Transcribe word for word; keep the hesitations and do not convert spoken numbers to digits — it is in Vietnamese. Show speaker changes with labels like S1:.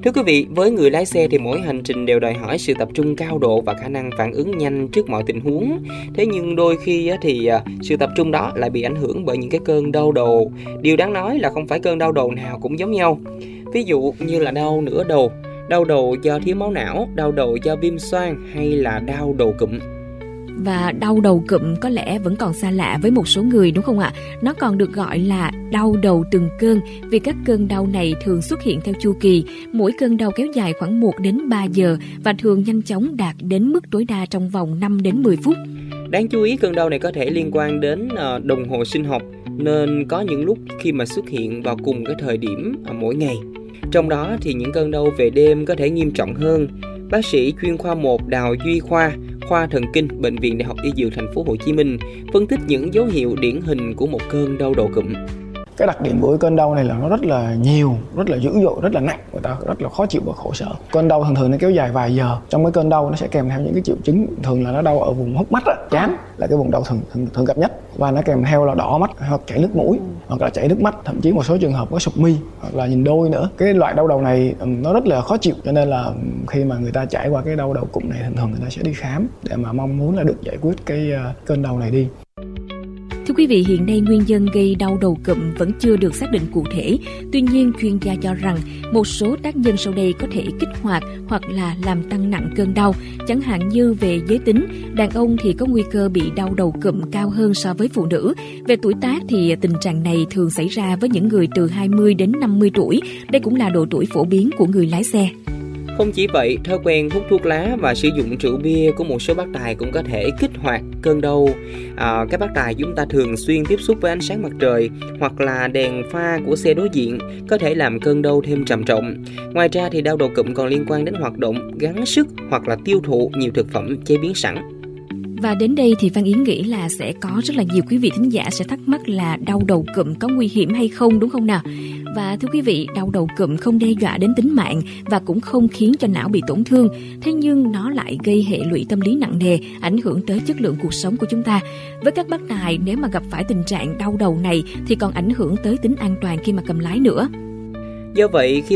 S1: Thưa quý vị, với người lái xe thì mỗi hành trình đều đòi hỏi sự tập trung cao độ và khả năng phản ứng nhanh trước mọi tình huống. Thế nhưng đôi khi thì sự tập trung đó lại bị ảnh hưởng bởi những cái cơn đau đầu. Điều đáng nói là không phải cơn đau đầu nào cũng giống nhau. Ví dụ như là đau nửa đầu, đau đầu do thiếu máu não, đau đầu do viêm xoang hay là đau đầu cụm.
S2: Và đau đầu cụm có lẽ vẫn còn xa lạ với một số người đúng không ạ? Nó còn được gọi là đau đầu từng cơn vì các cơn đau này thường xuất hiện theo chu kỳ. Mỗi cơn đau kéo dài khoảng một đến ba giờ và thường nhanh chóng đạt đến mức tối đa trong vòng năm đến mười phút.
S1: Đáng chú ý, cơn đau này có thể liên quan đến đồng hồ sinh học nên có những lúc khi mà xuất hiện vào cùng cái thời điểm mỗi ngày. Trong đó thì những cơn đau về đêm có thể nghiêm trọng hơn. Bác sĩ chuyên khoa một Đào Duy Khoa, khoa thần kinh, Bệnh viện Đại học Y Dược Thành phố Hồ Chí Minh phân tích những dấu hiệu điển hình của một cơn đau đầu cụm.
S3: Cái đặc điểm của cái cơn đau này là nó rất là nhiều, rất là dữ dội, rất là nặng, người ta rất là khó chịu và khổ sở. Cơn đau thường thường nó kéo dài vài giờ. Trong cái cơn đau nó sẽ kèm theo những cái triệu chứng, thường là nó đau ở vùng hốc mắt, trán là cái vùng đau thường, thường thường gặp nhất, và nó kèm theo là đỏ mắt hoặc chảy nước mũi hoặc là chảy nước mắt, thậm chí một số trường hợp có sụp mi hoặc là nhìn đôi nữa. Cái loại đau đầu này nó rất là khó chịu, cho nên là khi mà người ta trải qua cái đau đầu cụm này thường thường người ta sẽ đi khám để mà mong muốn là được giải quyết cái uh, cơn đau này đi.
S2: Thưa quý vị, hiện nay nguyên nhân gây đau đầu cụm vẫn chưa được xác định cụ thể. Tuy nhiên, chuyên gia cho rằng một số tác nhân sau đây có thể kích hoạt hoặc là làm tăng nặng cơn đau. Chẳng hạn như về giới tính, đàn ông thì có nguy cơ bị đau đầu cụm cao hơn so với phụ nữ. Về tuổi tác thì tình trạng này thường xảy ra với những người từ hai mươi đến năm mươi tuổi. Đây cũng là độ tuổi phổ biến của người lái xe.
S1: Không chỉ vậy, thói quen hút thuốc lá và sử dụng rượu bia của một số bác tài cũng có thể kích hoạt cơn đau. À, các bác tài chúng ta thường xuyên tiếp xúc với ánh sáng mặt trời hoặc là đèn pha của xe đối diện có thể làm cơn đau thêm trầm trọng. Ngoài ra thì đau đầu cụm còn liên quan đến hoạt động gắng sức hoặc là tiêu thụ nhiều thực phẩm chế biến sẵn.
S2: Và đến đây thì Phan Yến nghĩ là sẽ có rất là nhiều quý vị thính giả sẽ thắc mắc là đau đầu cụm có nguy hiểm hay không, đúng không nào? Và thưa quý vị, đau đầu cụm không đe dọa đến tính mạng và cũng không khiến cho não bị tổn thương. Thế nhưng nó lại gây hệ lụy tâm lý nặng nề, ảnh hưởng tới chất lượng cuộc sống của chúng ta. Với các bác tài, nếu mà gặp phải tình trạng đau đầu này thì còn ảnh hưởng tới tính an toàn khi mà cầm lái nữa.
S1: Do vậy, khi